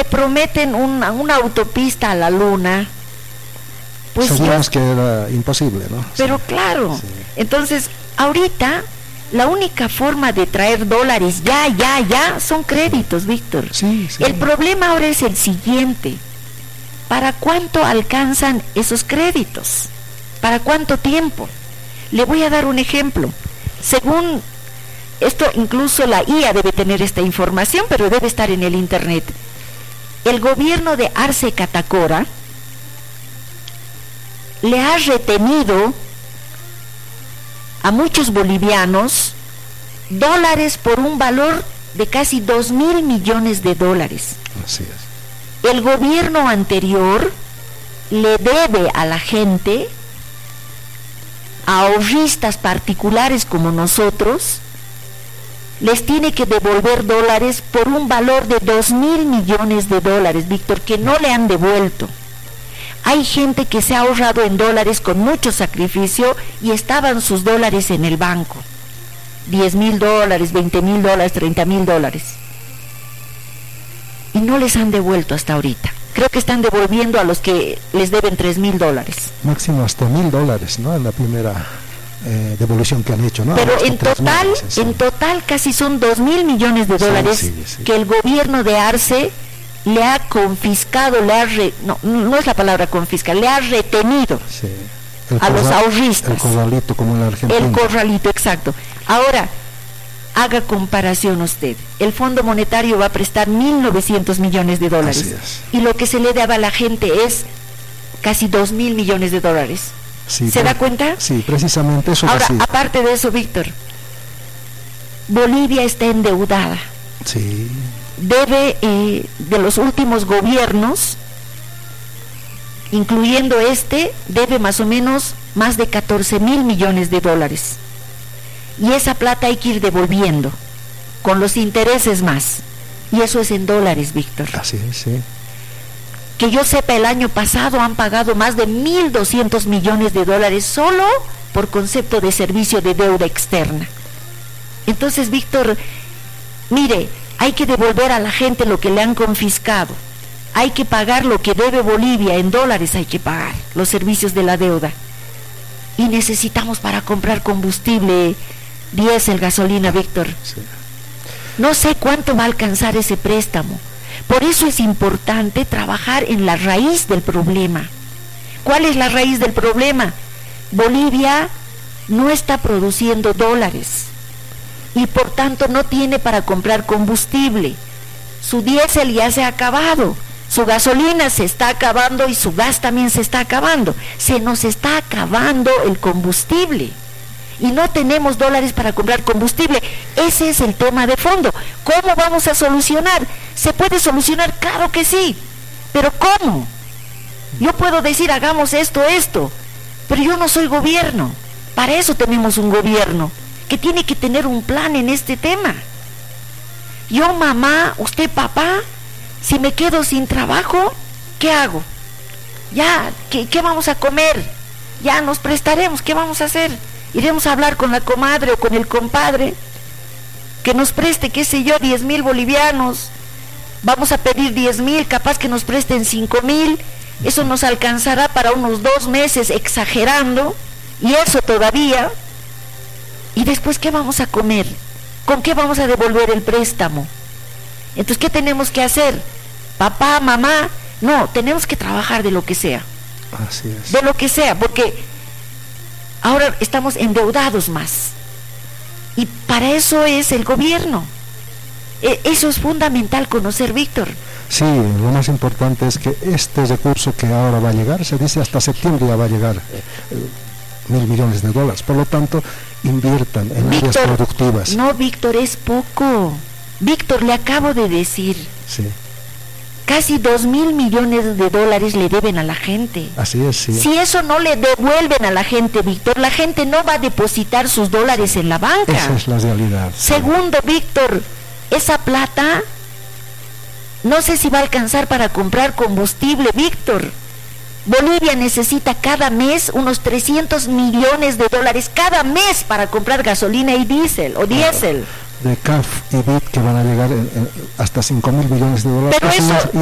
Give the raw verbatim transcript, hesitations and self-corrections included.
te prometen una, una autopista a la luna, pues sabíamos ya, que era imposible, ¿no? pero sí. claro, sí. Entonces ahorita la única forma de traer dólares ya, ya, ya son créditos, Víctor. Sí, sí. El problema ahora es el siguiente: ¿para cuánto alcanzan esos créditos? ¿Para cuánto tiempo? Le voy a dar un ejemplo. Según esto, incluso la I A debe tener esta información, pero debe estar en el internet. El gobierno de Arce Catacora le ha retenido a muchos bolivianos dólares por un valor de casi dos mil millones de dólares. Así es. El gobierno anterior le debe a la gente, a ahorristas particulares como nosotros, les tiene que devolver dólares por un valor de dos mil millones de dólares, Víctor, que no le han devuelto. Hay gente que se ha ahorrado en dólares con mucho sacrificio y estaban sus dólares en el banco. diez mil dólares, veinte mil dólares, treinta mil dólares. Y no les han devuelto hasta ahorita. Creo que están devolviendo a los que les deben tres mil dólares. Máximo hasta mil dólares, ¿no? En la primera eh, devolución que han hecho, ¿no? Pero Hasta en tres total, meses, sí. en total casi son dos mil millones de dólares sí, sí, sí. que el gobierno de Arce le ha confiscado, le ha re, no, no es la palabra confiscar, le ha retenido Sí. El a los corral- ahorristas. El corralito como en la Argentina. El corralito, exacto. Ahora, haga comparación usted. El Fondo Monetario va a prestar mil novecientos millones de dólares. Así es. Y lo que se le daba a la gente es casi dos mil millones de dólares. Sí, ¿Se pre- da cuenta? Sí, precisamente eso. Ahora, sí. aparte de eso, Víctor, Bolivia está endeudada. Sí. Debe, eh, de los últimos gobiernos, incluyendo este, debe más o menos más de catorce mil millones de dólares. Y esa plata hay que ir devolviendo, con los intereses más. Y eso es en dólares, Víctor. Así es, sí. Que yo sepa, el año pasado han pagado más de mil doscientos millones de dólares solo por concepto de servicio de deuda externa. Entonces, Víctor, mire, hay que devolver a la gente lo que le han confiscado. Hay que pagar lo que debe Bolivia, en dólares hay que pagar los servicios de la deuda. Y necesitamos para comprar combustible, diésel, gasolina, Víctor. Sí. No sé cuánto va a alcanzar ese préstamo. Por eso es importante trabajar en la raíz del problema. ¿Cuál es la raíz del problema? Bolivia no está produciendo dólares y por tanto no tiene para comprar combustible. Su diésel ya se ha acabado, su gasolina se está acabando y su gas también se está acabando. Se nos está acabando el combustible y no tenemos dólares para comprar combustible. Ese es el tema de fondo. ¿Cómo vamos a solucionar? ¿Se puede solucionar? Claro que sí, pero ¿cómo? Yo puedo decir hagamos esto, esto, pero yo no soy gobierno. Para eso tenemos un gobierno que tiene que tener un plan en este tema. Yo, mamá, usted, papá, si me quedo sin trabajo, ¿qué hago? Ya, ¿qué, qué vamos a comer? Ya nos prestaremos, ¿qué vamos a hacer? Iremos a hablar con la comadre o con el compadre que nos preste, qué sé yo, diez mil bolivianos. Vamos a pedir diez mil, capaz que nos presten cinco mil. Eso nos alcanzará para unos dos meses, exagerando, y eso todavía. ¿Y después qué vamos a comer? ¿Con qué vamos a devolver el préstamo? Entonces, ¿qué tenemos que hacer? Papá, mamá, no, tenemos que trabajar de lo que sea. Así es. De lo que sea, porque ahora estamos endeudados más. Y para eso es el gobierno. E- eso es fundamental conocer, Víctor. Sí, lo más importante es que este recurso que ahora va a llegar, se dice hasta septiembre ya va a llegar eh, eh, mil millones de dólares. Por lo tanto, inviertan en áreas Víctor, productivas. no, Víctor, es poco. Víctor, le acabo de decir, Sí, casi dos mil millones de dólares le deben a la gente. así es, sí. Si eso no le devuelven a la gente, Víctor, la gente no va a depositar sus dólares en la banca. Esa es la realidad. sí. Segundo, Víctor, esa plata no sé si va a alcanzar para comprar combustible, Víctor. Bolivia necesita cada mes unos trescientos millones de dólares cada mes para comprar gasolina y diésel o diésel. De C A F y B I D que van a llegar en- en hasta cinco mil millones de dólares. Pero Eso eso- ya-